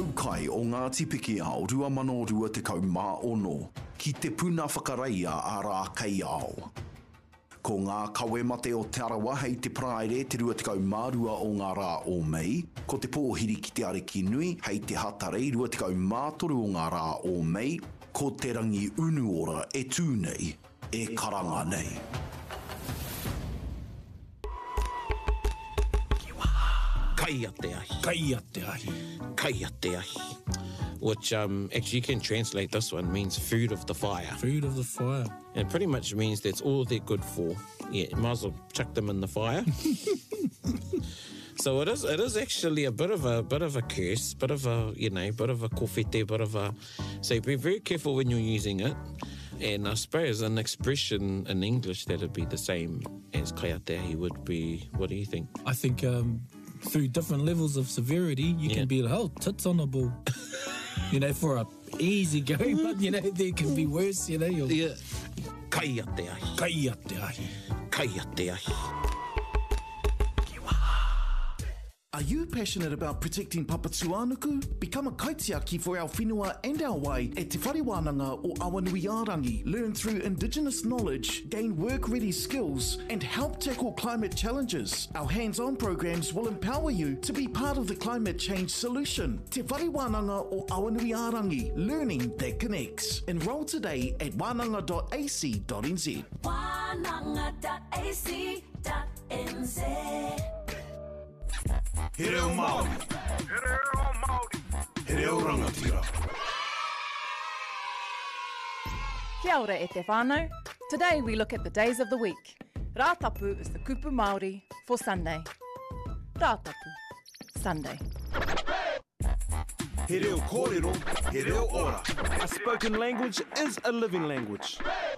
Taukai o ngā tipiki ao 2026 ki te puna whakaraia a rā kei ao. Ko ngā kawemate o Te Arawa hei te praere te 22 o ngā rā o Mei, ko te pōhiri ki te ariki nui hei te hatarei 23 o ngā rā o Mei, ko te rangi unuora e tūnei, e karanga nei. Kaia te ahi. Kaia te ahi. Kaia te ahi. Which actually you can translate this one means food of the fire. Food of the fire. And it pretty much means that's all they're good for. Yeah, you might as well chuck them in the fire. So it is actually a bit of a curse, bit of a kōwhete, bit of a. So be very careful when you're using it. And I suppose an expression in English that'd be the same as kaia te ahi would be. What do you think? I think through different levels of severity, you can be like, oh, tits on a ball. For a easy going, but there can be worse. Yeah. Kaia te ahi. Kaia te ahi. Kaia te ahi. Are you passionate about protecting Papatūānuku? Become a kaitiaki for our whenua and our wai at Te Whariwānanga o Awanuiārangi. Learn through Indigenous knowledge, gain work-ready skills, and help tackle climate challenges. Our hands-on programs will empower you to be part of the climate change solution. Te Whariwānanga o Awanuiārangi. Learning that connects. Enroll today at wananga.ac.nz. wananga.ac.nz. He reo Māori. He reo Māori. He reo rangatira. Kia ora e te whānau. Today we look at the days of the week. Rātapu is the kupu Māori for Sunday. Rātapu, Sunday. He reo kōrero, he reo ora. A spoken language is a living language.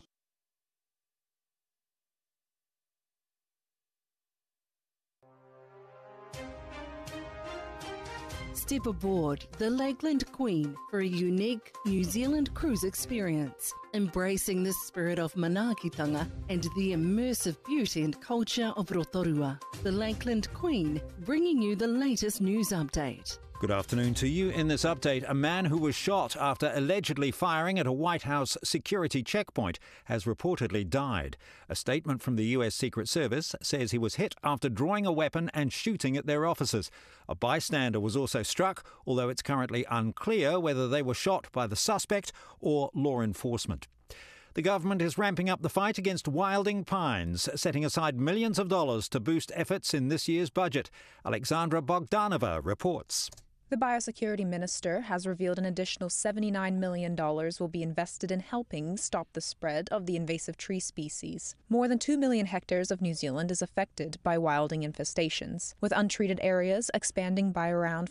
Step aboard the Lakeland Queen for a unique New Zealand cruise experience, embracing the spirit of manaakitanga and the immersive beauty and culture of Rotorua. The Lakeland Queen, bringing you the latest news update. Good afternoon to you. In this update, a man who was shot after allegedly firing at a White House security checkpoint has reportedly died. A statement from the US Secret Service says he was hit after drawing a weapon and shooting at their officers. A bystander was also struck, although it's currently unclear whether they were shot by the suspect or law enforcement. The government is ramping up the fight against wilding pines, setting aside millions of dollars to boost efforts in this year's budget. Alexandra Bogdanova reports. The Biosecurity Minister has revealed an additional $79 million will be invested in helping stop the spread of the invasive tree species. More than 2 million hectares of New Zealand is affected by wilding infestations, with untreated areas expanding by around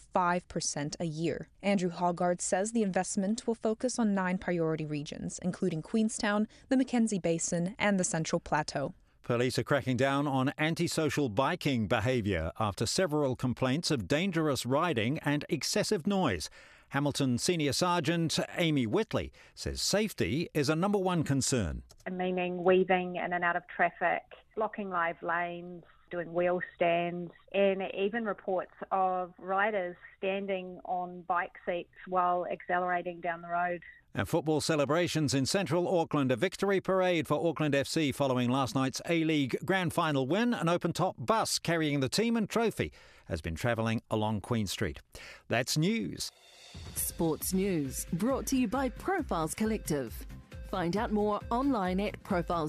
5% a year. Andrew Hoggard says the investment will focus on 9 priority regions, including Queenstown, the Mackenzie Basin, and the Central Plateau. Police are cracking down on antisocial biking behaviour after several complaints of dangerous riding and excessive noise. Hamilton Senior Sergeant Amy Whitley says safety is a number one concern. Meaning weaving in and out of traffic, blocking live lanes, doing wheel stands, and even reports of riders standing on bike seats while accelerating down the road. And football celebrations in central Auckland. A victory parade for Auckland FC following last night's A-League Grand Final win. An open-top bus carrying the team and trophy has been travelling along Queen Street. That's news. Sports news brought to you by Profiles Collective. Find out more online at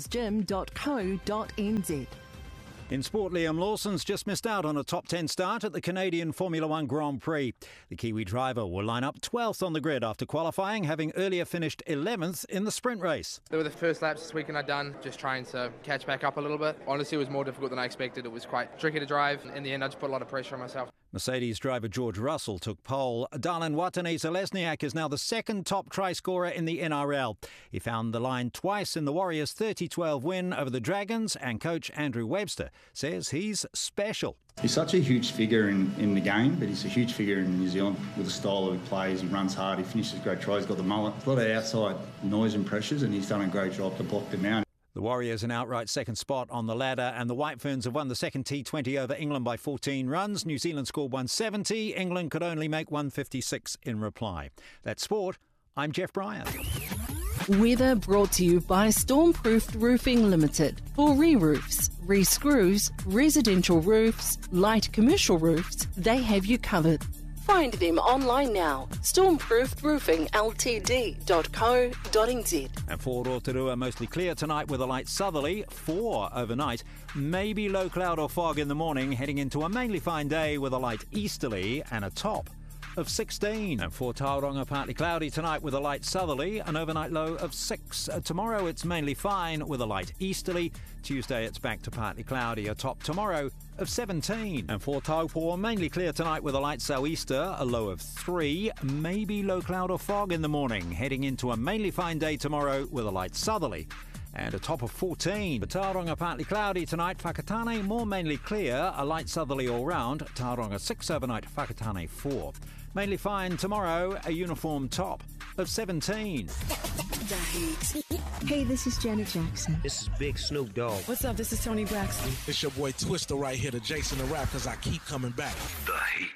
profilesgym.co.nz. In sport, Liam Lawson's just missed out on a top 10 start at the Canadian Formula One Grand Prix. The Kiwi driver will line up 12th on the grid after qualifying, having earlier finished 11th in the sprint race. They were the first laps this weekend I'd done, just trying to catch back up a little bit. Honestly, it was more difficult than I expected. It was quite tricky to drive. In the end, I just put a lot of pressure on myself. Mercedes driver George Russell took pole. Darlin Watene-Zelezniak is now the second top try scorer in the NRL. He found the line twice in the Warriors' 30-12 win over the Dragons, and coach Andrew Webster says he's special. He's such a huge figure in the game, but he's a huge figure in New Zealand with the style that he plays. He runs hard, he finishes great tries, he's got the mullet. A lot of outside noise and pressures, and he's done a great job to block them out. The Warriors an outright second spot on the ladder, and the White Ferns have won the second T20 over England by 14 runs. New Zealand scored 170. England could only make 156 in reply. That's sport. I'm Jeff Bryant. Weather brought to you by Stormproofed Roofing Limited. For re-roofs, re-screws, residential roofs, light commercial roofs, they have you covered. Find them online now. stormproofedroofingltd.co.nz. And for Rotorua, mostly clear tonight with a light southerly, 4 overnight. Maybe low cloud or fog in the morning, heading into a mainly fine day with a light easterly and a top of 16. And for Tauranga, partly cloudy tonight with a light southerly, an overnight low of 6. Tomorrow it's mainly fine with a light easterly. Tuesday it's back to partly cloudy, a top tomorrow of 17. And for Taupo, mainly clear tonight with a light sou'easter, a low of 3. Maybe low cloud or fog in the morning, heading into a mainly fine day tomorrow with a light southerly and a top of 14. For Tauranga, partly cloudy tonight. Whakatane, more mainly clear, a light southerly all round. Tauranga 6 overnight, Whakatane 4. Mainly fine tomorrow, a uniform top of 17. Hey, this is Janet Jackson. This is Big Snoop Dogg. What's up? This is Tony Braxton. It's your boy Twister right here, the Jason the Rap, because I keep coming back. The Heat.